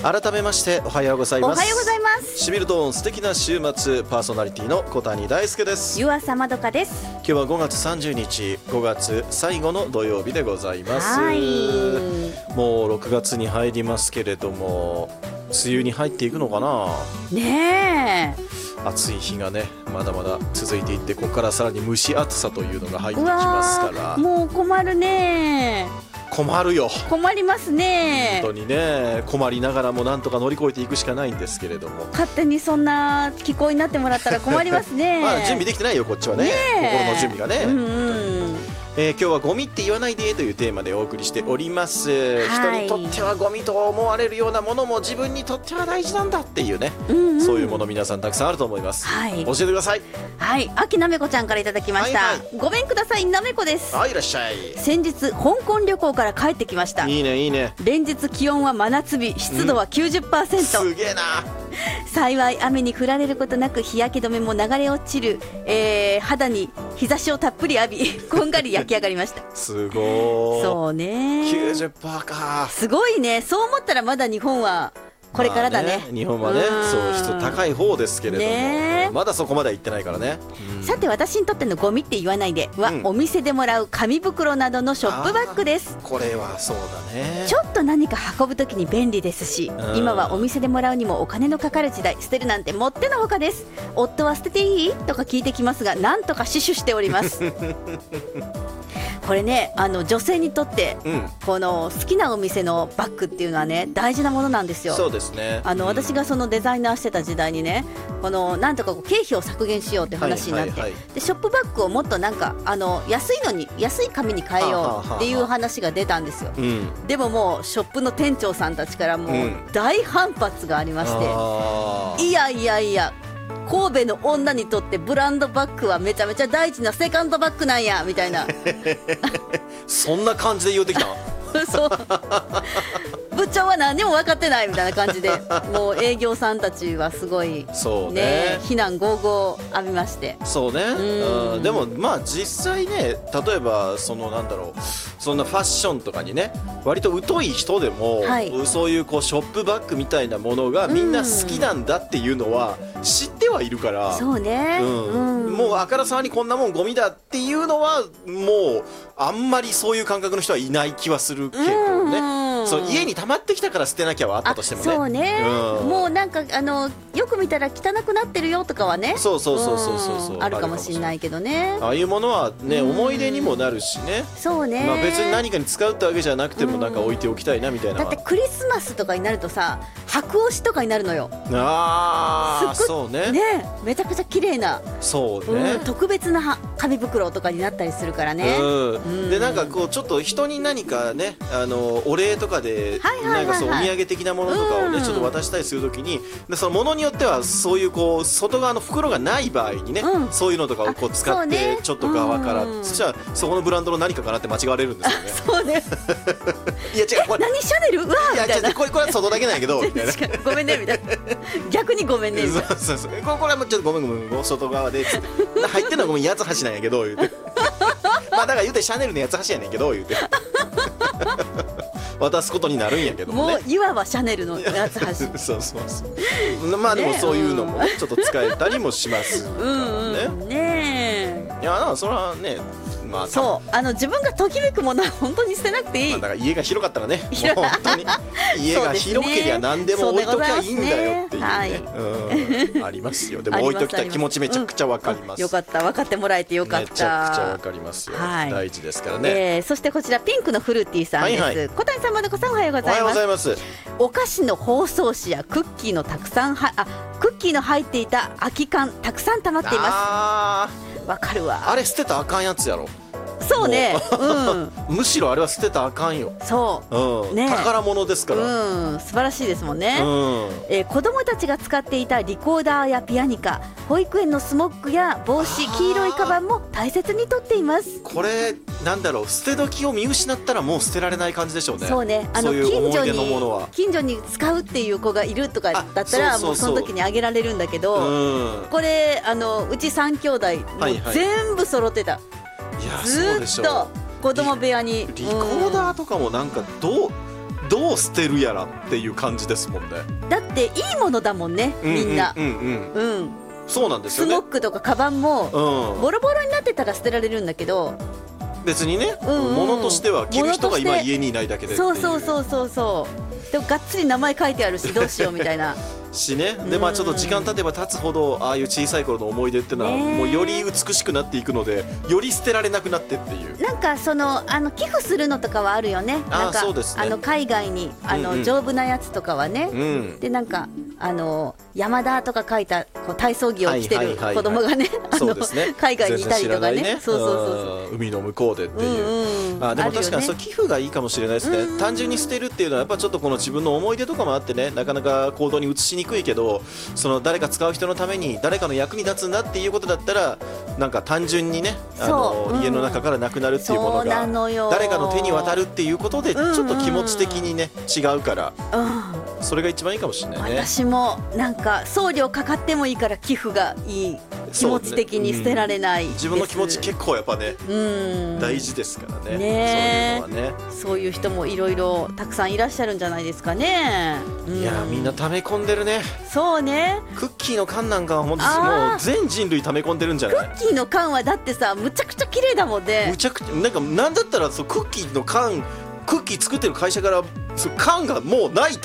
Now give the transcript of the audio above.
改めましておはようございます。 おはようございます。 しみると素敵な週末、パーソナリティの小谷大輔です。 湯浅まどかです。 今日は5月30日、5月最後の土曜日でございます。 はい、 もう6月に入りますけれども、梅雨に入っていくのかなねえ。暑い日がね、まだまだ続いていって、ここからさらに蒸し暑さというのが入ってきますから、 もう困るね。 困るよ。 困りますね。 本当にね、困りながらもなんとか乗り越えていくしかないんですけれども、 勝手にそんな気候になってもらったら困りますね。 まあ準備できてないよこっちはね、心の準備がね。今日はゴミって言わないでというテーマでお送りしております。人にとってはゴミと思われるようなものも自分にとっては大事なんだっていうね、そういうもの皆さんたくさんあると思います。教えてください。 はい、秋なめこちゃんからいただきました。ごめんください、なめこです。 はい、いらっしゃい。 先日香港旅行から帰ってきました。 いいねいいね。 連日気温は真夏日、湿度は 90%、 すげえな。 幸い雨に降られることなく日焼け止めも流れ落ちる、肌に日差しをたっぷり浴びこんがり焼き上がりました。 すごい。 そうね、 90% か。 すごいね。そう思ったらまだ日本はこれからだね。 日本はね、そう湿度高い方ですけれども、まだそこまでは行ってないからね。 さて私にとってのゴミって言わないでは、お店でもらう紙袋などのショップバッグです。 これはそうだね。 ちょっと何か運ぶときに便利ですし、今はお店でもらうにもお金のかかる時代、捨てるなんてもってのほかです。夫は捨てていいとか聞いてきますが、なんとか死守しておりますこれね、女性にとって、この好きなお店のバッグっていうのはね、大事なものなんですよ。 そうですね。 私がそのデザイナーしてた時代にね、このなんとか経費を削減しようって話になって、でショップバッグをもっとなんか安いのに、安い紙に変えようっていう話が出たんですよ。でももうショップの店長さんたちからもう大反発がありまして、いやいやいや、神戸の女にとってブランドバッグはめちゃめちゃ大事なセカンドバッグなんやみたいなそんな感じで言うてきたそう部長は何も分かってないみたいな感じで、もう営業さんたちはすごい、非難合々浴びまして。 そうね。でもまあ実際ね、例えばそのなんだろう、そんなファッションとかにね、割と疎い人でも、そういうこうショップバッグみたいなものがみんな好きなんだっていうのは知ってはいるから、 そうね、 もうあからさまにこんなもんゴミだっていうのはもうあんまりそういう感覚の人はいない気はするけどね。そう家に溜まってきたから捨てなきゃはあったとしてもね。 そうね、もうなんかよく見たら汚くなってるよとかはね、 そうあるかもしれないけどね。 ああいうものはね、思い出にもなるしね。 そうね、 まあ別に何かに使うってわけじゃなくても、なんか置いておきたいなみたいな。 だってクリスマスとかになるとさ、白押しとかになるのよ。 そうね。 めちゃくちゃ綺麗な、 そうね、 特別な紙袋とかになったりするからね。 でなんかこうちょっと人に何かね、お礼とかでなんかそうお土産的なものとかをね、ちょっと渡したりするときに、でそのものによってはそういうこう外側の袋がない場合にね、そういうのとかをこう使ってちょっと側から、そしたらそこのブランドの何かかなって間違われるんですよね。 そうねいや違う、これ何シャネル、うわーみたいな、 これは外だけなんやけどみたいなごめんねみたいな、逆にごめんねみたいな、 そうこれはもうちょっとごめん外側でつって入ってるのはごめん八つ橋なんやけど言うてまあだから言うてシャネルの八つ橋やねんけど言うて渡すことになるんやけどもね。 もういわばシャネルの八つ橋そうまあでもそういうのもちょっと使えたりもしますからね。いやそれはね、まあそう自分がときめくものは本当に捨てなくていい。 だから家が広かったらね、本当に家が広ければ何でも置いときゃいいんだよっていうね、ありますよ。でも置いときたい気持ちめちゃくちゃわかります。 よかった、分かってもらえてよかった。 めちゃくちゃわかりますよ。大事ですからね。 そしてこちらピンクのフルーティーさんです。小谷さん、まどこさん、おはようございます。お菓子の包装紙やクッキーのクッキーの入っていた空き缶たくさん溜まっています。わかるわ。 あれ捨てたらあかんやつやろ。 そうね、 むしろあれは捨てたらあかんよ。 そう、 宝物ですから、 素晴らしいですもんね。子供たちが使っていたリコーダーやピアニカ、保育園のスモッグや帽子、黄色いカバンも大切に取っています。 これなんだろう、捨て時を見失ったらもう捨てられない感じでしょうね。 そうね、 そういう思い出のものは近所に使うっていう子がいるとかだったらもうその時にあげられるんだけど、これうち3兄弟もう全部揃ってた。ずっと子供部屋にリコーダーとかもなんかどどう捨てるやらっていう感じですもんね。 だっていいものだもんね、みんな。 そうなんですよね。 スモックとかカバンも、ボロボロになってたら捨てられるんだけど、 別にね、物としては着る人が今家にいないだけでっていう。 でもがっつり名前書いてあるしどうしようみたいなしね。でちょっと時間経てば経つほどああいう小さい頃の思い出っていうのはもうより美しくなっていくので、より捨てられなくなってっていう。 なんか寄付するのとかはあるよね。なんかそうですね。 海外に丈夫なやつとかはね、でなんか山田とか書いた体操着を着てる子供がね海外にいたりとかね、 海の向こうでっていう。でも確かにそう寄付がいいかもしれないですね。単純に捨てるっていうのはやっぱちょっとこの自分の思い出とかもあってね、なかなか行動に移しにくいけど、その誰か使う人のために誰かの役に立つんだっていうことだったら、なんか単純にね家の中からなくなるっていうものが誰かの手に渡るっていうことでちょっと気持ち的にね違うから、それが一番いいかもしれないね。 私もなんか送料かかってもいいから寄付がいい。気持ち的に捨てられない、 自分の気持ち結構やっぱね、大事ですからね。そういうのはね、 そういう人もいろいろたくさんいらっしゃるんじゃないですかね。 いやみんな溜め込んでるね。 そうね。 クッキーの缶なんかはもう全人類溜め込んでるんじゃない？ クッキーの缶はだってさ、むちゃくちゃ綺麗だもんね。 むちゃくちゃなんだったらクッキーの缶、クッキー作ってる会社から缶がもうないと